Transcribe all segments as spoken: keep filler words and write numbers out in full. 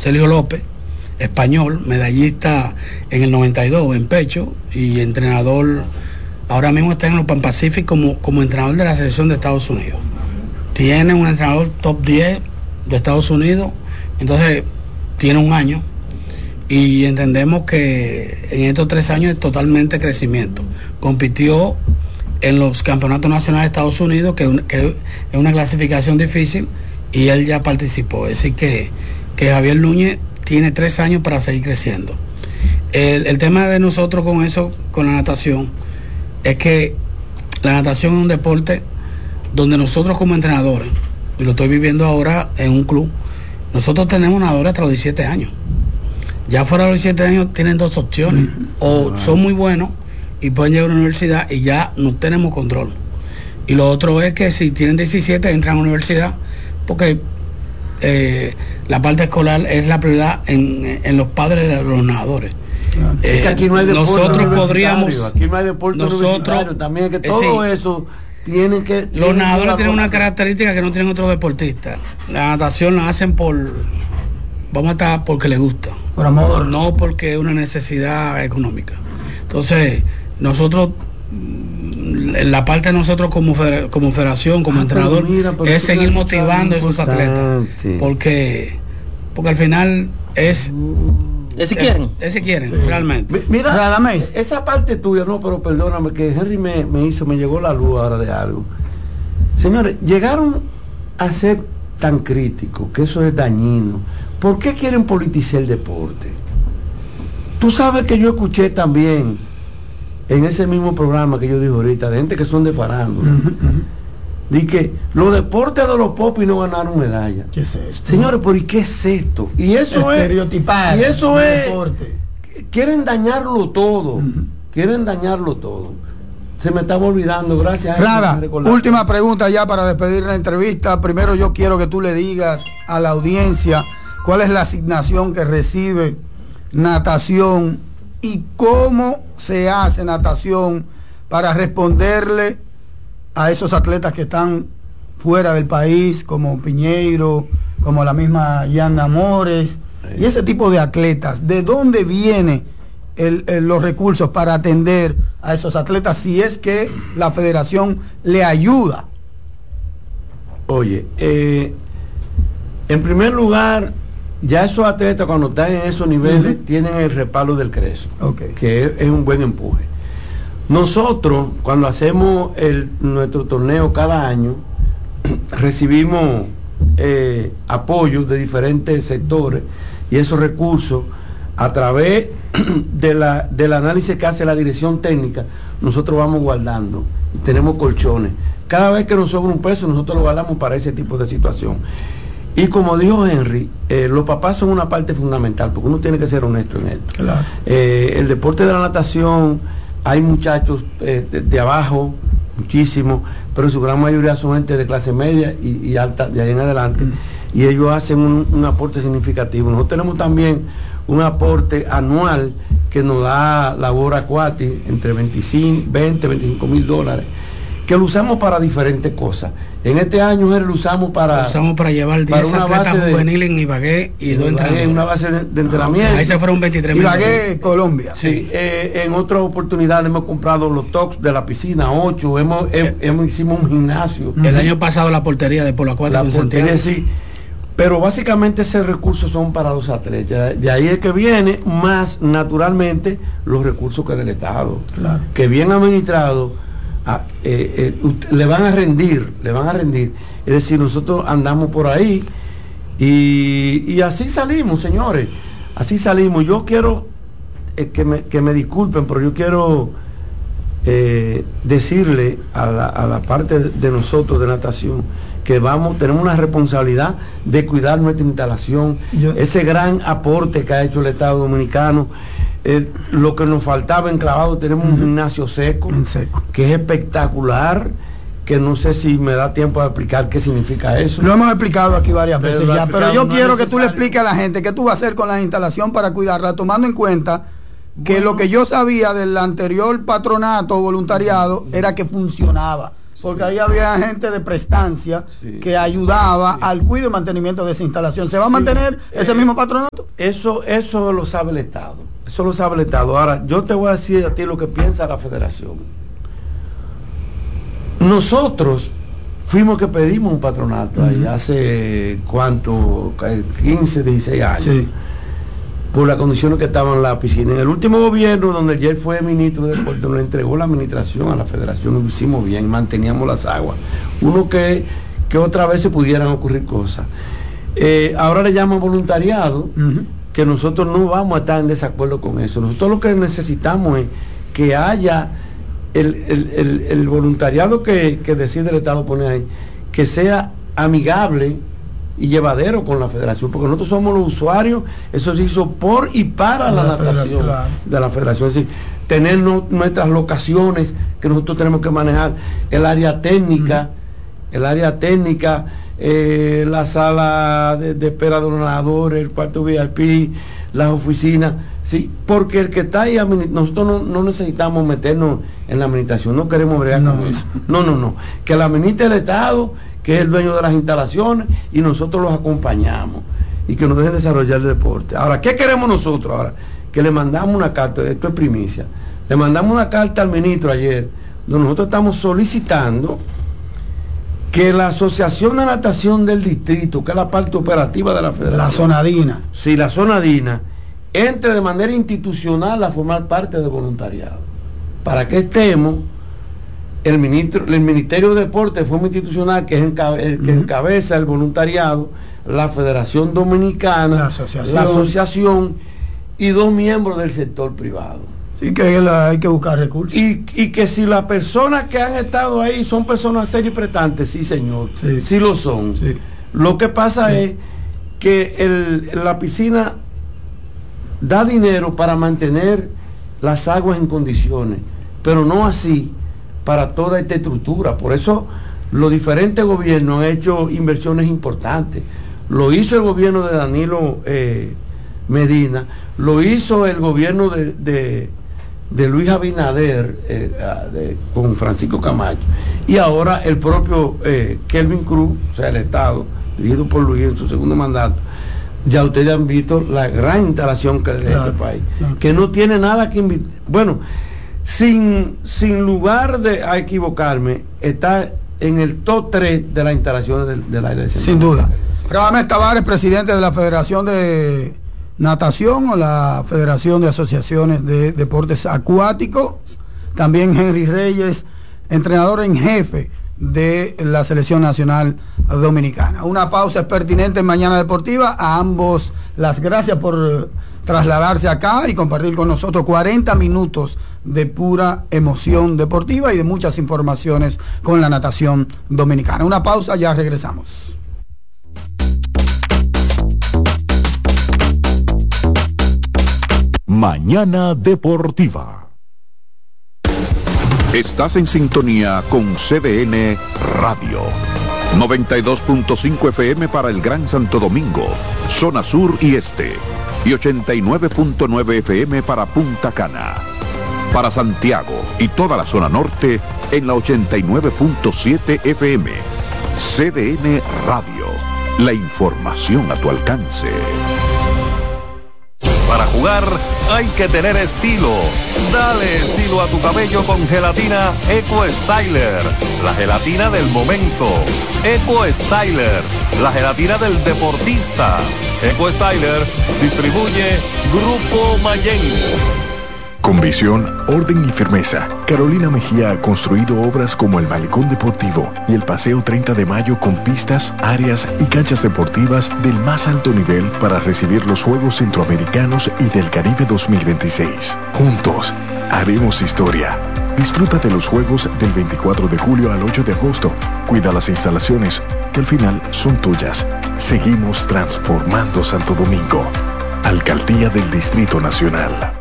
Sergio López, español, medallista en el noventa y dos en pecho y entrenador, ahora mismo está en los Pan Pacific como, como entrenador de la selección de Estados Unidos. Tiene un entrenador top diez de Estados Unidos, entonces tiene un año y entendemos que en estos tres años es totalmente crecimiento. Compitió en los campeonatos nacionales de Estados Unidos, que, que es una clasificación difícil, y él ya participó. Es decir que, que Javier Núñez tiene tres años para seguir creciendo. El, el tema de nosotros con eso, con la natación, es que la natación es un deporte donde nosotros como entrenadores, y lo estoy viviendo ahora en un club, nosotros tenemos nadadores hasta los diecisiete años. Ya fuera de los diecisiete años tienen dos opciones, o son muy buenos y pueden llegar a la universidad y ya no tenemos control. Y lo otro es que si tienen diecisiete entran a la universidad, porque eh, la parte escolar es la prioridad en, en los padres de los nadadores. Claro. Eh, es que aquí no hay deporte nosotros podríamos, aquí no hay deporte nosotros también, que todo eh, sí, eso tienen que... Los tienen nadadores tienen una característica que no tienen otros deportistas. La natación la hacen por, vamos a estar porque les gusta, por amor, no porque es una necesidad económica. Entonces nosotros, la parte de nosotros como federa, como federación, como ah, entrenador, mira, es seguir motivando a esos atletas, porque porque al final es es si quieren, es, es si quieren, sí, realmente. Mira, Radamés, esa parte tuya, no, pero perdóname, que Henry me, me hizo, me llegó la luz ahora de algo. Señores, llegaron a ser tan críticos, que eso es dañino. ¿Por qué quieren politizar el deporte? Tú sabes que yo escuché también en ese mismo programa que yo dije ahorita, de gente que son de farándula, uh-huh, uh-huh. Di que los deportes de los popis no ganaron medalla. ¿Qué es esto? Señores, pero ¿y qué es esto? Y eso es estereotipar. Y eso es deporte. Quieren dañarlo todo. Uh-huh. Quieren dañarlo todo. Se me estaba olvidando, gracias. Clara, última pregunta ya para despedir la entrevista. Primero yo quiero que tú le digas a la audiencia cuál es la asignación que recibe natación y cómo se hace natación para responderle a esos atletas que están fuera del país, como Piñeiro, como la misma Yana Mores, y ese tipo de atletas. ¿De dónde vienen el, el, los recursos para atender a esos atletas si es que la federación le ayuda? Oye, eh, en primer lugar, ya esos atletas cuando están en esos niveles uh-huh. tienen el respaldo del CRESO, okay. que es, es un buen empuje. Nosotros, cuando hacemos el, nuestro torneo cada año, recibimos eh, apoyo de diferentes sectores y esos recursos a través de la, del análisis que hace la dirección técnica, nosotros vamos guardando y tenemos colchones. Cada vez que nos sobra un peso, nosotros lo guardamos para ese tipo de situación. Y como dijo Henry, eh, los papás son una parte fundamental, porque uno tiene que ser honesto en esto. Claro. Eh, el deporte de la natación, hay muchachos eh, de, de abajo, muchísimos, pero en su gran mayoría son gente de clase media y, y alta, de ahí en adelante, mm. y ellos hacen un, un aporte significativo. Nosotros tenemos también un aporte anual que nos da Labor Aquati, entre veinticinco, veinte, veinticinco mil dólares, que lo usamos para diferentes cosas. En este año lo usamos para lo usamos para llevar diez atletas juveniles en Ibagué y dos entrenamientos. En una base de, de entrenamiento. Ahí se fueron veintitrés mil. Ibagué, Colombia. Sí, eh, en otras oportunidades hemos comprado los tocs de la piscina, ocho, hemos, eh, hemos hicimos un gimnasio. El año pasado la portería de Polo Acuático en Santiago. Sí, pero básicamente ese recursos son para los atletas. De ahí es que viene más naturalmente los recursos que del Estado, claro. que bien administrados a, eh, eh, le van a rendir, le van a rendir. Es decir, nosotros andamos por ahí y, y así salimos, señores. Así salimos. Yo quiero eh, que, me, que me disculpen, pero yo quiero eh, decirle a la, a la parte de nosotros de natación que vamos, tenemos una responsabilidad de cuidar nuestra instalación, yo, ese gran aporte que ha hecho el Estado Dominicano. Eh, lo que nos faltaba enclavado, tenemos uh-huh. un gimnasio seco, seco, que es espectacular, que no sé si me da tiempo de explicar qué significa eso. Lo hemos explicado aquí varias pero veces ya, pero yo quiero que tú le expliques a la gente qué tú vas a hacer con la instalación para cuidarla, tomando en cuenta que bueno, lo que yo sabía del anterior patronato o voluntariado era que funcionaba. porque ahí había gente de prestancia sí. que ayudaba sí. al cuidado y mantenimiento de esa instalación. ¿Se va a sí. mantener ese eh, mismo patronato? Eso, eso lo sabe el Estado. Eso lo sabe el Estado. Ahora, yo te voy a decir a ti lo que piensa la Federación. Nosotros fuimos que pedimos un patronato uh-huh. ahí hace cuánto, quince, dieciséis años. Sí. Por las condiciones que estaban en la piscina. En el último gobierno, donde ayer fue ministro de Deporte, nos entregó la administración a la federación, lo hicimos bien, manteníamos las aguas. Uno que, que otra vez se pudieran ocurrir cosas. Eh, ahora le llaman voluntariado, uh-huh. que nosotros no vamos a estar en desacuerdo con eso. Nosotros lo que necesitamos es que haya el, el, el, el voluntariado que, que decide el Estado poner ahí, que sea amigable y llevadero con la federación, porque nosotros somos los usuarios. Eso se hizo por y para la, la natación de la federación. Es decir, tener no, nuestras locaciones que nosotros tenemos que manejar, el área técnica, uh-huh. el área técnica, eh, la sala de, de espera de los nadadores, el cuarto V I P, las oficinas, sí, porque el que está ahí, nosotros no, no necesitamos meternos en la administración, no queremos bregar no. con eso. No, no, no. Que la administre el Estado, que es el dueño de las instalaciones, y nosotros los acompañamos y que nos dejen desarrollar el deporte. Ahora, ¿qué queremos nosotros ahora? Que le mandamos una carta, esto es primicia, le mandamos una carta al ministro ayer, donde nosotros estamos solicitando que la Asociación de Natación del Distrito, que es la parte operativa de la federación, la Zonadina, sí, la Zonadina, entre de manera institucional a formar parte del voluntariado, para que estemos. El ministro, el Ministerio de Deporte de forma institucional, que es el, el que uh-huh. encabeza el voluntariado, la Federación Dominicana, la asociación. la asociación y dos miembros del sector privado. Sí, que hay que buscar recursos. Y, y que si las personas que han estado ahí son personas serias y prestantes, sí señor, sí, sí lo son. Sí. Lo que pasa sí. es que el, la piscina da dinero para mantener las aguas en condiciones, pero no así para toda esta estructura. Por eso los diferentes gobiernos han hecho inversiones importantes. Lo hizo el gobierno de Danilo eh, Medina, lo hizo el gobierno de, de, de Luis Abinader eh, de, con Francisco Camacho, y ahora el propio eh, Kelvin Cruz, o sea el Estado dirigido por Luis en su segundo mandato. Ya ustedes han visto la gran instalación que le da este país, claro. que no tiene nada que invitar. Bueno, Sin, sin lugar de a equivocarme, está en el top tres de las instalaciones del, del aire de Sin duda. Radamés Tavares, presidente de la Federación de Natación o la Federación de Asociaciones de Deportes Acuáticos. También Henry Reyes, entrenador en jefe de la Selección Nacional Dominicana. Una pausa es pertinente en Mañana Deportiva. A ambos las gracias por trasladarse acá y compartir con nosotros cuarenta minutos de pura emoción deportiva y de muchas informaciones con la natación dominicana. Una pausa, ya regresamos. Mañana Deportiva. Estás en sintonía con C D N Radio. noventa y dos punto cinco F M para el Gran Santo Domingo, zona sur y este. Y ochenta y nueve punto nueve F M para Punta Cana. Para Santiago y toda la zona norte en la ochenta y nueve punto siete F M. C D N Radio. La información a tu alcance. Para jugar hay que tener estilo. Dale estilo a tu cabello con gelatina Eco Styler, la gelatina del momento. Eco Styler, la gelatina del deportista. Eco Styler distribuye Grupo Mayen. Con visión, orden y firmeza, Carolina Mejía ha construido obras como el Malecón Deportivo y el Paseo treinta de Mayo con pistas, áreas y canchas deportivas del más alto nivel para recibir los Juegos Centroamericanos y del Caribe dos mil veintiséis. Juntos, haremos historia. Disfruta de los Juegos del veinticuatro de julio al ocho de agosto. Cuida las instalaciones, que al final son tuyas. Seguimos transformando Santo Domingo. Alcaldía del Distrito Nacional.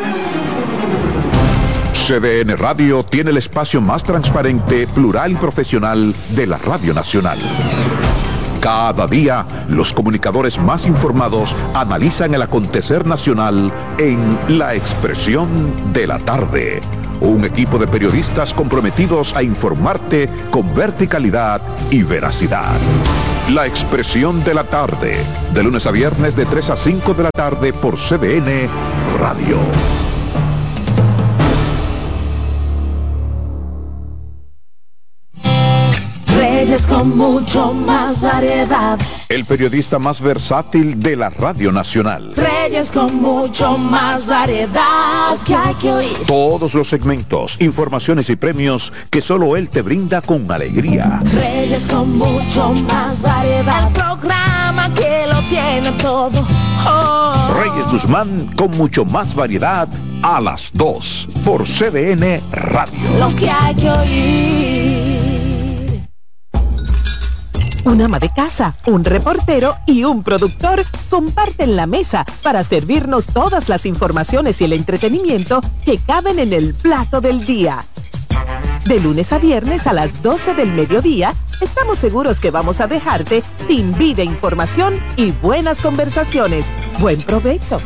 C D N Radio tiene el espacio más transparente, plural y profesional de la Radio Nacional. Cada día, los comunicadores más informados analizan el acontecer nacional en La Expresión de la Tarde. un equipo de periodistas comprometidos a informarte con verticalidad y veracidad. La expresión de la tarde, de lunes a viernes de tres a cinco de la tarde por C D N Radio. Reyes con mucho más variedad. El periodista más versátil de la Radio Nacional. Reyes con mucho más variedad que hay que oír. Todos los segmentos, informaciones y premios que solo él te brinda con alegría. Reyes con mucho más variedad. El programa que lo tiene todo. Oh. Reyes Guzmán con mucho más variedad a las dos por C D N Radio. Lo que hay que oír. Un ama de casa, un reportero y un productor comparten la mesa para servirnos todas las informaciones y el entretenimiento que caben en el plato del día. De lunes a viernes a las doce del mediodía, estamos seguros que vamos a dejarte sin vida, información y buenas conversaciones. Buen provecho.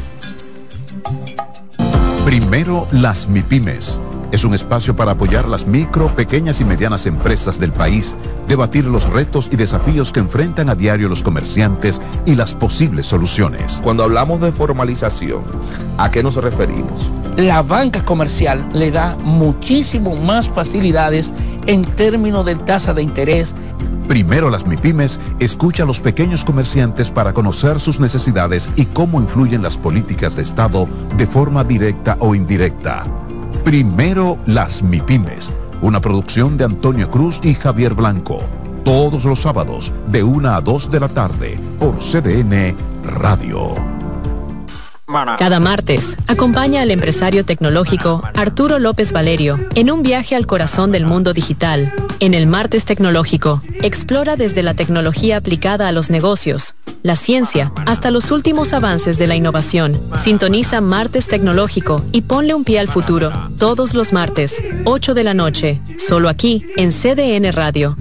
Primero las MIPYMES. Es un espacio para apoyar las micro, pequeñas y medianas empresas del país, debatir los retos y desafíos que enfrentan a diario los comerciantes y las posibles soluciones. Cuando hablamos de formalización, ¿a qué nos referimos? La banca comercial le da muchísimo más facilidades en términos de tasa de interés. Primero las MIPYMES escucha a los pequeños comerciantes para conocer sus necesidades y cómo influyen las políticas de Estado de forma directa o indirecta. Primero las MIPYMES, una producción de Antonio Cruz y Javier Blanco. Todos los sábados de una a dos de la tarde por C D N Radio. Cada martes, acompaña al empresario tecnológico Arturo López Valerio en un viaje al corazón del mundo digital. En el Martes Tecnológico, explora desde la tecnología aplicada a los negocios, la ciencia, hasta los últimos avances de la innovación. Sintoniza Martes Tecnológico y ponle un pie al futuro. Todos los martes, ocho de la noche, solo aquí en C D N Radio.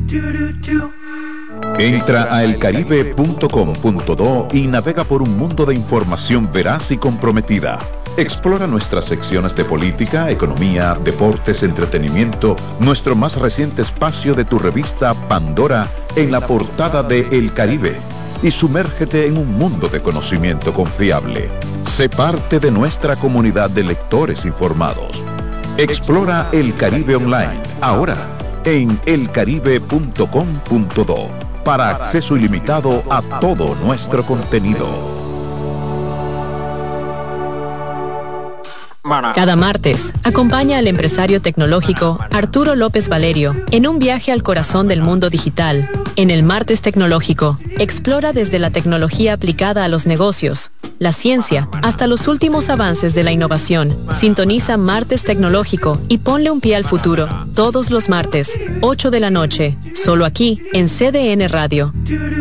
Entra a el caribe punto com punto do y navega por un mundo de información veraz y comprometida. Explora nuestras secciones de política, economía, deportes, entretenimiento, nuestro más reciente espacio de tu revista Pandora en la portada de El Caribe y sumérgete en un mundo de conocimiento confiable. Sé parte de nuestra comunidad de lectores informados. Explora El Caribe Online, ahora en el caribe punto com punto do, para acceso ilimitado a todo nuestro contenido. Cada martes, acompaña al empresario tecnológico Arturo López Valerio en un viaje al corazón del mundo digital. En el Martes Tecnológico, explora desde la tecnología aplicada a los negocios, la ciencia, hasta los últimos avances de la innovación. Sintoniza Martes Tecnológico y ponle un pie al futuro. Todos los martes, ocho de la noche, solo aquí en C D N Radio.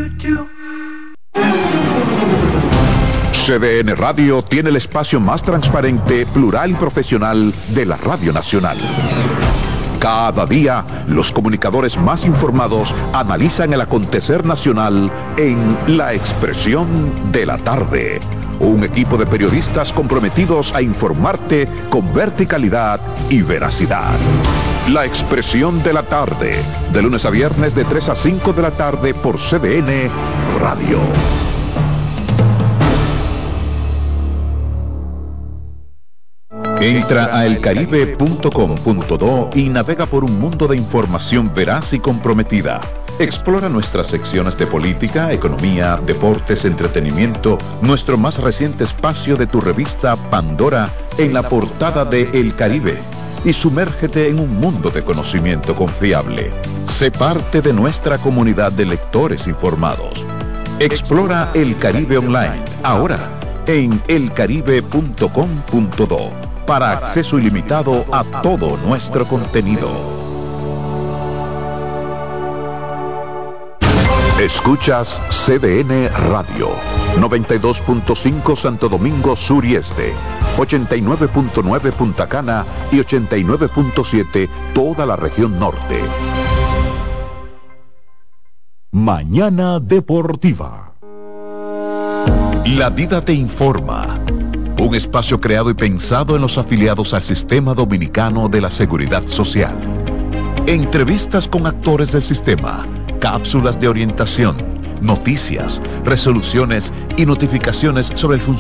C D N Radio tiene el espacio más transparente, plural y profesional de la Radio Nacional. Cada día, los comunicadores más informados analizan el acontecer nacional en La Expresión de la Tarde. Un equipo de periodistas comprometidos a informarte con verticalidad y veracidad. La Expresión de la Tarde, de lunes a viernes de tres a cinco de la tarde por C D N Radio. Entra a el caribe punto com punto do y navega por un mundo de información veraz y comprometida. Explora nuestras secciones de política, economía, deportes, entretenimiento, nuestro más reciente espacio de tu revista Pandora en la portada de El Caribe y sumérgete en un mundo de conocimiento confiable. Sé parte de nuestra comunidad de lectores informados. Explora El Caribe Online, ahora en el caribe punto com punto do, para acceso ilimitado a todo nuestro contenido. Escuchas C D N Radio, noventa y dos punto cinco Santo Domingo Sur y Este, ochenta y nueve punto nueve Punta Cana y ochenta y nueve punto siete toda la región norte. Mañana Deportiva. La vida te informa. Un un espacio creado y pensado en los afiliados al Sistema Dominicano de la Seguridad Social. Entrevistas con actores del sistema, cápsulas de orientación, noticias, resoluciones y notificaciones sobre el funcionamiento